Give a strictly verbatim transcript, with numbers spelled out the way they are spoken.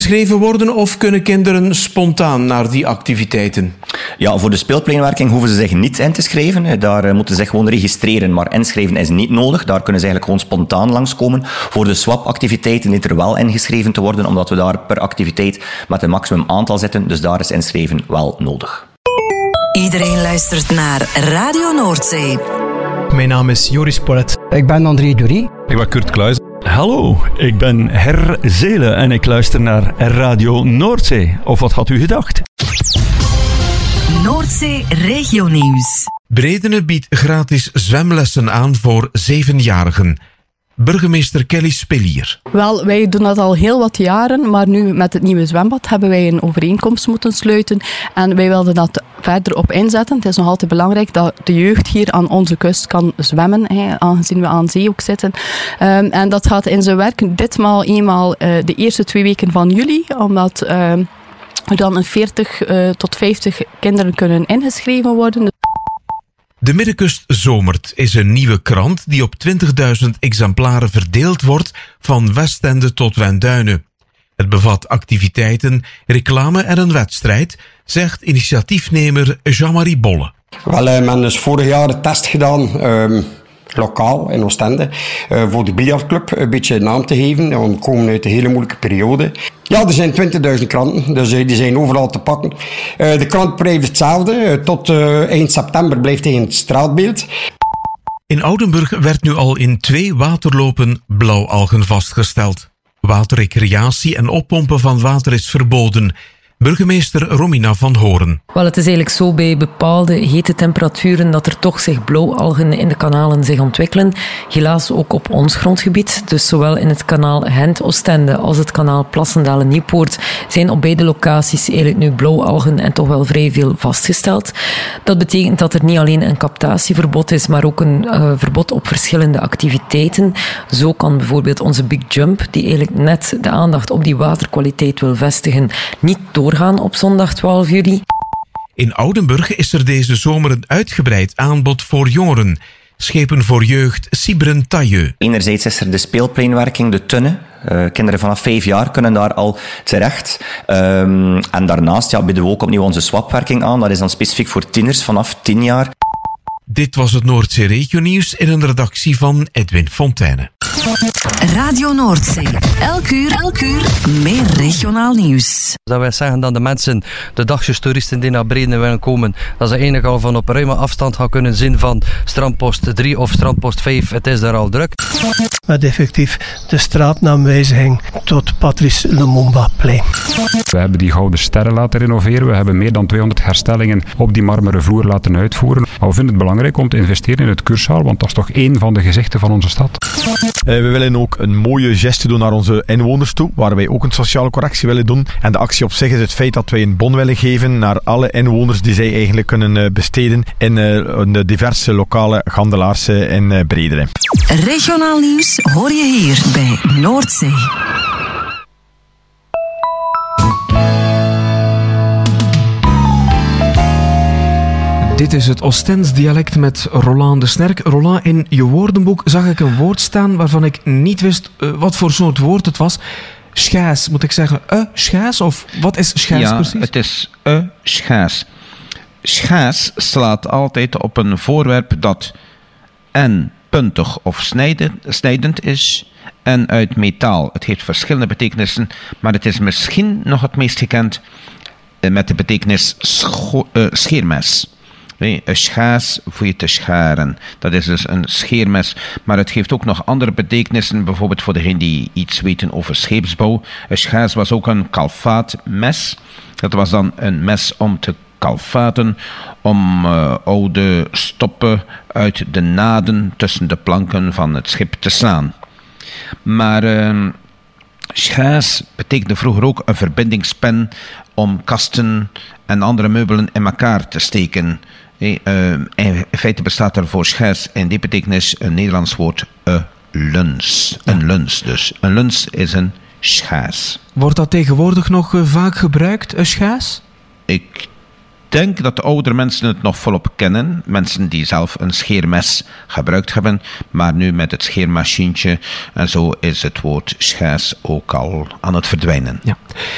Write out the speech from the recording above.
ingeschreven worden of kunnen kinderen spontaan naar die activiteiten? Ja, voor de speelpleinwerking hoeven ze zich niet in te schrijven. Daar moeten ze zich gewoon registreren, maar inschrijven is niet nodig. Daar kunnen ze eigenlijk gewoon spontaan langskomen. Voor de swap-activiteiten is er wel ingeschreven te worden, omdat we daar per activiteit met een maximum aantal zitten. Dus daar is inschrijven wel nodig. Iedereen luistert naar Radio Noordzee. Mijn naam is Joris Polet. Ik ben André Dury. Ik ben Kurt Kluis. Hallo, ik ben Her Zelen en ik luister naar Radio Noordzee. Of wat had u gedacht? Noordzee Regionieuws. Bredene biedt gratis zwemlessen aan voor zevenjarigen. Burgemeester Kelly Spelier. Wel, wij doen dat al heel wat jaren, maar nu met het nieuwe zwembad hebben wij een overeenkomst moeten sluiten en wij wilden dat verder op inzetten. Het is nog altijd belangrijk dat de jeugd hier aan onze kust kan zwemmen, hè, aangezien we aan zee ook zitten. Um, en dat gaat in zijn werk ditmaal eenmaal uh, de eerste twee weken van juli, omdat uh, er dan een veertig uh, tot vijftig kinderen kunnen ingeschreven worden. De Middenkust Zomert is een nieuwe krant die op twintigduizend exemplaren verdeeld wordt van Westende tot Wenduinen. Het bevat activiteiten, reclame en een wedstrijd, zegt initiatiefnemer Jean-Marie Bolle. Wel, uh, men is vorig jaar een test gedaan, um, lokaal in Oostende, uh, voor de biljartclub een beetje naam te geven. Want we komen uit een hele moeilijke periode. Ja, er zijn twintigduizend kranten, dus uh, die zijn overal te pakken. Uh, de krant blijft hetzelfde, uh, tot uh, eind september blijft hij in het straatbeeld. In Oudenburg werd nu al in twee waterlopen blauwalgen vastgesteld. Waterrecreatie en oppompen van water is verboden. Burgemeester Romina van Horen. Wel, het is eigenlijk zo bij bepaalde hete temperaturen dat er toch zich blauwalgen in de kanalen zich ontwikkelen. Helaas ook op ons grondgebied. Dus zowel in het kanaal Gent-Oostende als het kanaal Plassendalen-Nieuwpoort zijn op beide locaties eigenlijk nu blauwalgen en toch wel vrij veel vastgesteld. Dat betekent dat er niet alleen een captatieverbod is, maar ook een uh, verbod op verschillende activiteiten. Zo kan bijvoorbeeld onze Big Jump, die eigenlijk net de aandacht op die waterkwaliteit wil vestigen, niet door doorgaan op zondag twaalf juli. In Oudenburg is er deze zomer een uitgebreid aanbod voor jongeren. Schepen voor jeugd, Sibren Tailleux. Enerzijds is er de speelpleinwerking, de tunnen. Uh, kinderen vanaf vijf jaar kunnen daar al terecht. Um, en daarnaast ja, bieden we ook opnieuw onze swapwerking aan. Dat is dan specifiek voor tieners vanaf tien jaar. Dit was het Noordzee Regionieuws in een redactie van Edwin Fontijne. Radio Noordzee. Elk uur, elk uur meer regionaal nieuws. Dat wij zeggen dat de mensen, de dagjestoeristen die naar Bredene willen komen, dat ze eigenlijk al van op ruime afstand gaan kunnen zien van strandpost drie of strandpost vijf. Het is daar al druk. Met effectief de straatnaamwijziging tot Patrice Lumumba-plein. We hebben die gouden sterren laten renoveren. We hebben meer dan tweehonderd herstellingen op die marmeren vloer laten uitvoeren. Maar we vinden het belangrijk om te investeren in het Kurszaal, want dat is toch één van de gezichten van onze stad. Uh, we willen ook een mooie geste doen naar onze inwoners toe, waar wij ook een sociale correctie willen doen. En de actie op zich is het feit dat wij een bon willen geven naar alle inwoners die zij eigenlijk kunnen uh, besteden in uh, de diverse lokale handelaars uh, in uh, Bredene. Regionaal nieuws hoor je hier bij Noordzee. Dit is het Oostends dialect met Roland de Snerk. Roland, in je woordenboek zag ik een woord staan waarvan ik niet wist uh, wat voor soort woord het was. Schaas, moet ik zeggen uh, schaas? Of wat is schaas ja, precies? Ja, het is uh, schaas. Schaas slaat altijd op een voorwerp dat en puntig of snijden, snijdend is en uit metaal. Het heeft verschillende betekenissen, maar het is misschien nog het meest gekend uh, met de betekenis scho- uh, scheermes. Nee, een schaas voor je te scharen. Dat is dus een scheermes. Maar het geeft ook nog andere betekenissen. Bijvoorbeeld voor degenen die iets weten over scheepsbouw. Een schaas was ook een kalfaatmes. Dat was dan een mes om te kalfaten. Om uh, oude stoppen uit de naden tussen de planken van het schip te slaan. Maar uh, schaas betekende vroeger ook een verbindingspen om kasten en andere meubelen in elkaar te steken. Nee, uh, in feite bestaat er voor schaas in die betekenis een Nederlands woord uh, luns. Een luns dus. Een luns is een schaas. Wordt dat tegenwoordig nog uh, vaak gebruikt, een schaas? Ik denk dat de oudere mensen het nog volop kennen. Mensen die zelf een scheermes gebruikt hebben. Maar nu met het scheermachientje en zo is het woord schaas ook al aan het verdwijnen. Ja.